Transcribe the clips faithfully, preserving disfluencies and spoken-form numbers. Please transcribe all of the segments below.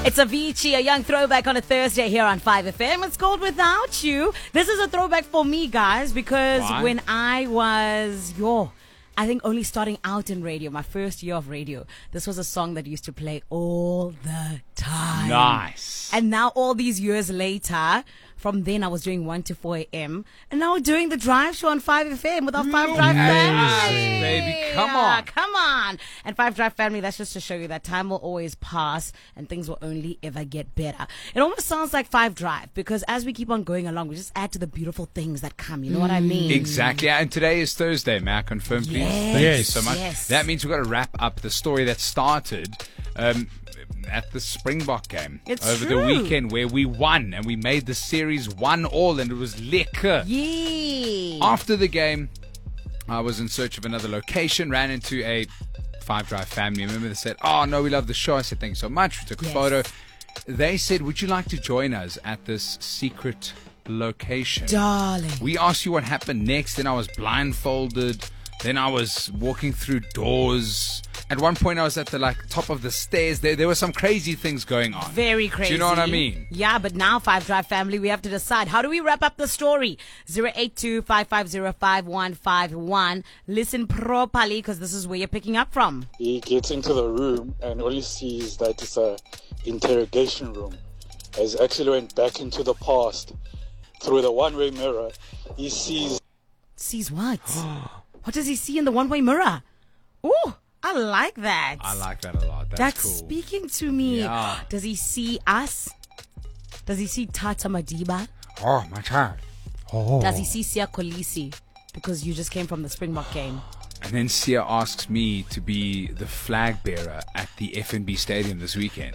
It's Avicii, a young throwback on a Thursday here on five F M. It's called Without You. This is a throwback for me, guys, because Why? when I was, yo, I think only starting out in radio, my first year of radio, this was a song that used to play all the time. Nice. And now all these years later, from then I was doing one to four a.m. and now we're doing the drive show on five F M with our five Drive Nice, family. baby. Come Yeah, on. Come on. And five Drive family, that's just to show you that time will always pass and things will only ever get better. It almost sounds like five Drive because as we keep on going along, we just add to the beautiful things that come. You know what I mean? Exactly. And today is Thursday. May I confirm, please? Yes. Thank you Yes. so much. Yes. That means we've got to wrap up the story that started um, at the Springbok game It's over true. the weekend where we won and we made the series one all and it was liquor. Yeah. After the game, I was in search of another location, ran into a Five Drive family member that said, oh, no, we love the show. I said, thanks so much. We took a Yes. photo. They said, would you like to join us at this secret location? Darling. We asked you what happened next. Then I was blindfolded. Then I was walking through doors. At one point, I was at the like top of the stairs. There, there were some crazy things going on. Very crazy. Do you know what I mean? Yeah, but now, Five Drive family, we have to decide. How do we wrap up the story? zero eight two, five five zero, five one five one. Listen properly, because this is where you're picking up from. He gets into the room and all he sees that it's a interrogation room. As he actually went back into the past through the one-way mirror, he sees Sees what? What does he see in the one-way mirror? Ooh, I like that. I like that a lot. That's, That's cool. speaking to me. Yeah. Does he see us? Does he see Tata Madiba? Oh, my child. Oh. Does he see Sia Kolisi? Because you just came from the Springbok game. And then Sia asks me to be the flag bearer at the F N B Stadium this weekend.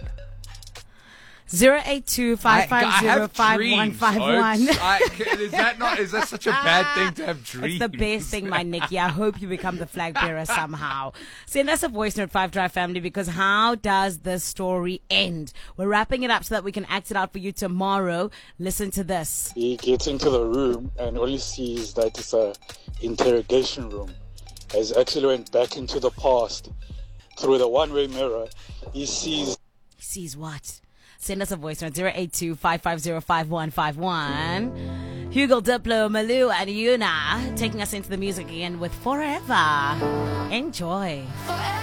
zero eight two, five five zero, five one five one. Is that not? Is that such a bad thing to have dreams? It's the best thing, my Nikki. I hope you become the flag bearer somehow. Send us a voice note, Five Drive family, because how does this story end? We're wrapping it up so that we can act it out for you tomorrow. Listen to this. he gets into the room and all he sees that it's a interrogation room. As he actually went back into the past through the one-way mirror, he sees He sees what? Send us a voice note, zero eight two, five five zero, five one five one. Hugo Diplo, Malou, and Yuna taking us into the music again with Forever. Enjoy. Forever.